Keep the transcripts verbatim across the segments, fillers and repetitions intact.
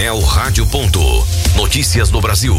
Painel Rádio Ponto. Notícias do Brasil.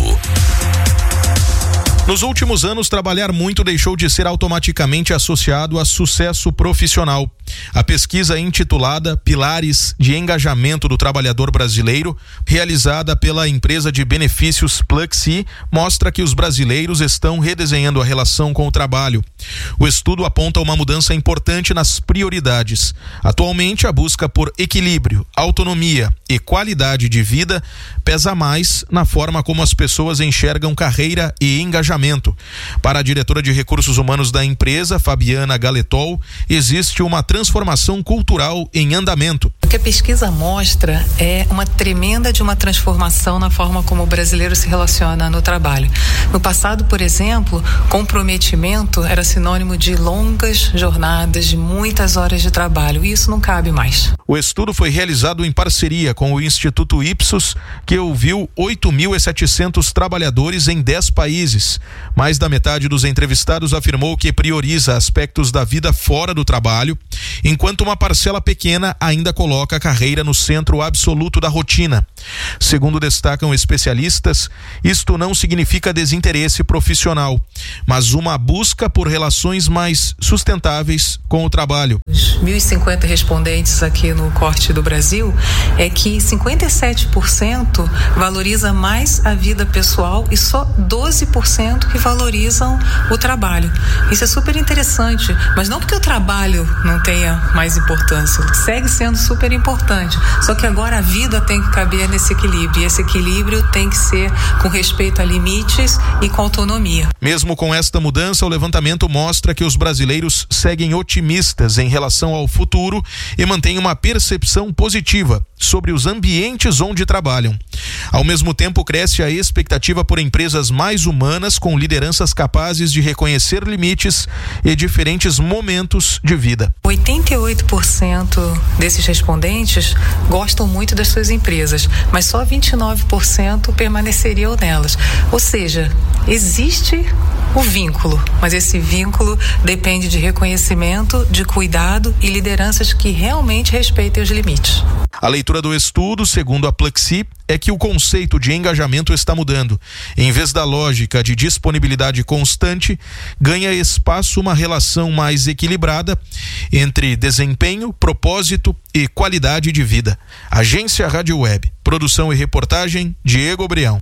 Nos últimos anos, trabalhar muito deixou de ser automaticamente associado a sucesso profissional. A pesquisa intitulada Pilares de Engajamento do Trabalhador Brasileiro, realizada pela empresa de benefícios Pluxee, mostra que os brasileiros estão redesenhando a relação com o trabalho. O estudo aponta uma mudança importante nas prioridades. Atualmente, a busca por equilíbrio, autonomia e qualidade de vida pesa mais na forma como as pessoas enxergam carreira e engajamento. Para a diretora de recursos humanos da empresa, Fabiana Galetol, existe uma transformação cultural em andamento. O que a pesquisa mostra é uma tremenda de uma transformação na forma como o brasileiro se relaciona no trabalho. No passado, por exemplo, comprometimento era sinônimo de longas jornadas, de muitas horas de trabalho, e isso não cabe mais. O estudo foi realizado em parceria com o Instituto Ipsos, que ouviu oito mil e setecentos trabalhadores em dez países. Mais da metade dos entrevistados afirmou que prioriza aspectos da vida fora do trabalho, enquanto uma parcela pequena ainda coloca a carreira no centro absoluto da rotina. Segundo destacam especialistas, isto não significa desinteresse profissional, mas uma busca por relações mais sustentáveis com o trabalho. Os mil e cinquenta respondentes aqui no Corte do Brasil é que cinquenta e sete por cento valoriza mais a vida pessoal e só doze por cento que valorizam o trabalho. Isso é super interessante, mas não porque o trabalho não tenha mais importância, segue sendo super importante, só que agora a vida tem que caber nesse equilíbrio, e esse equilíbrio tem que ser com respeito a limites e com autonomia. Mesmo com esta mudança, o levantamento mostra que os brasileiros seguem otimistas em relação ao futuro e mantêm uma percepção positiva sobre os ambientes onde trabalham. Ao mesmo tempo, cresce a expectativa por empresas mais humanas, com lideranças capazes de reconhecer limites e diferentes momentos de vida. oitenta e oito por cento desses respondentes gostam muito das suas empresas, mas só vinte e nove por cento permaneceriam nelas. Ou seja, existe o vínculo, mas esse vínculo depende de reconhecimento, de cuidado e lideranças que realmente respeitem os limites. A leitura do estudo, segundo a Pluxee, é que o conceito de engajamento está mudando. Em vez da lógica de disponibilidade constante, ganha espaço uma relação mais equilibrada entre desempenho, propósito e qualidade de vida. Agência Rádio Web. Produção e reportagem, Diego Brião.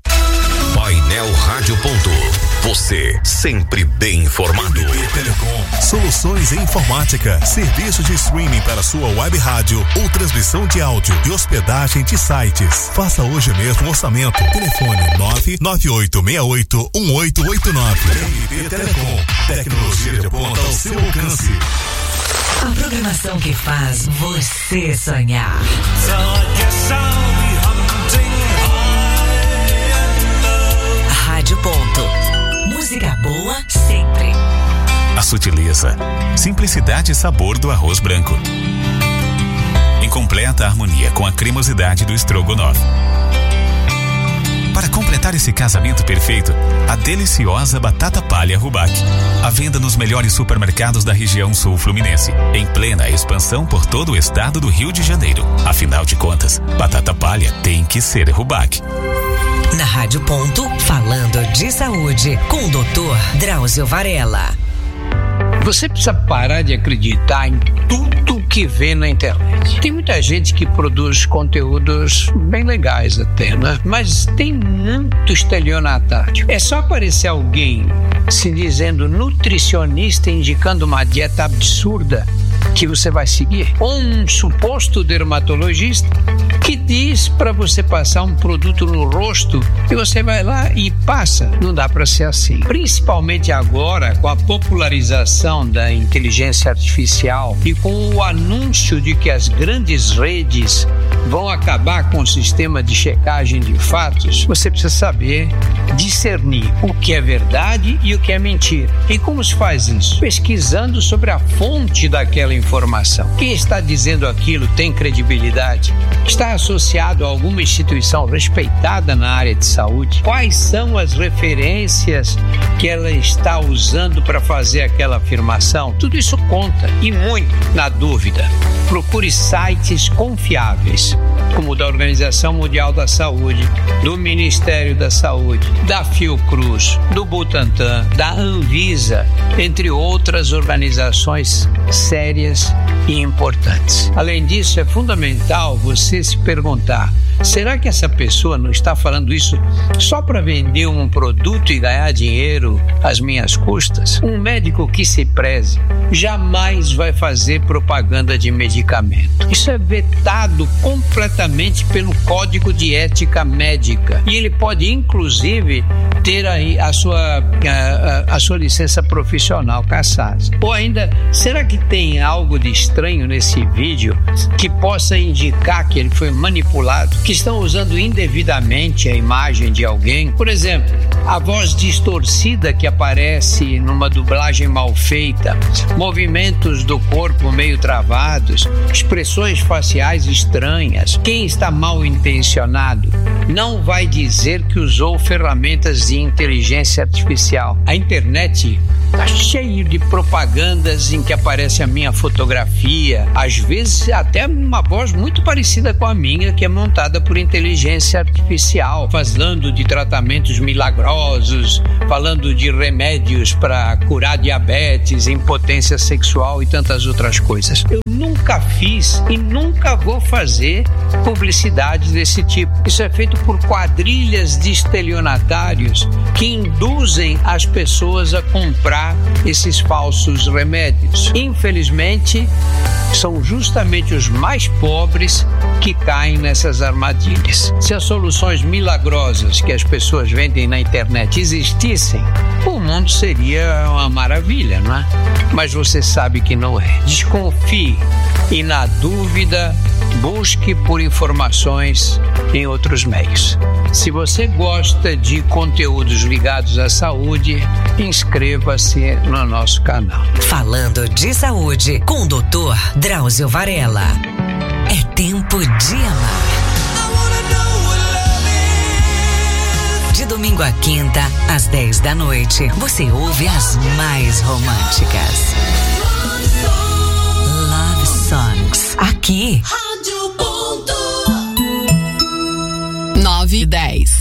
Painel Rádio Ponto. Você sempre bem informado. Telecom, soluções em informática, serviço de streaming para sua web rádio ou transmissão de áudio e hospedagem de sites. Faça hoje mesmo um orçamento. Telefone nove nove oito seis oito um oito oito nove. Telecom, tecnologia de ponta ao seu alcance. A programação que faz você sonhar. Rádio Ponto. Música boa sempre. A sutileza, simplicidade e sabor do arroz branco, em completa harmonia com a cremosidade do estrogonofe. Para completar esse casamento perfeito, a deliciosa batata palha Rubac. À venda nos melhores supermercados da região sul fluminense, em plena expansão por todo o estado do Rio de Janeiro. Afinal de contas, batata palha tem que ser Rubac. Na Rádio Ponto, falando de saúde, com o doutor Drauzio Varela. Você precisa parar de acreditar em tudo que vê na internet. Tem muita gente que produz conteúdos bem legais até, né? Mas tem muito estelionatário. É só aparecer alguém se dizendo nutricionista, indicando uma dieta absurda que você vai seguir, ou um suposto dermatologista que diz para você passar um produto no rosto e você vai lá e passa. Não dá para ser assim. Principalmente agora, com a popularização da inteligência artificial e com o anúncio de que as grandes redes vão acabar com o sistema de checagem de fatos, você precisa saber discernir o que é verdade e o que é mentira. E como se faz isso? Pesquisando sobre a fonte daquela informação. Quem está dizendo aquilo tem credibilidade? Está associado a alguma instituição respeitada na área de saúde? Quais são as referências que ela está usando para fazer aquela afirmação? Tudo isso conta, e muito. Na dúvida, procure sites confiáveis como da Organização Mundial da Saúde, do Ministério da Saúde, da Fiocruz, do Butantan, da Anvisa, entre outras organizações sérias e importantes. Além disso, é fundamental você se perguntar: será que essa pessoa não está falando isso só para vender um produto e ganhar dinheiro às minhas custas? Um médico que se preze jamais vai fazer propaganda de medicamento. Isso é vetado completamente pelo Código de Ética Médica. E ele pode, inclusive, ter aí a sua, a, a, a sua licença profissional cassada. Ou ainda, será que tem algo de estranho nesse vídeo que possa indicar que ele foi manipulado, que estão usando indevidamente a imagem de alguém? Por exemplo, a voz distorcida que aparece numa dublagem mal feita, movimentos do corpo meio travados, expressões faciais estranhas. Quem está mal intencionado não vai dizer que usou ferramentas de inteligência artificial. A internet está cheio de propagandas em que aparece a minha fotografia, às vezes até uma voz muito parecida com a minha, que é montada por inteligência artificial, falando de tratamentos milagrosos, falando de remédios para curar diabetes, impotência sexual e tantas outras coisas. Eu nunca fiz e nunca vou fazer publicidade desse tipo. Isso é feito por quadrilhas de estelionatários que induzem as pessoas a comprar esses falsos remédios. Infelizmente, são justamente os mais pobres que caem nessas armadilhas. Se as soluções milagrosas que as pessoas vendem na internet existissem, o mundo seria uma maravilha, não é? Mas você sabe que não é. Desconfie e, na dúvida, busque por informações em outros meios. Se você gosta de conteúdos ligados à saúde, inscreva-se no nosso canal. Falando de saúde com o doutor Drauzio Varella. É tempo de amar. De domingo a quinta, às dez da noite, você ouve as mais românticas. Love Songs. Aqui. nove e dez.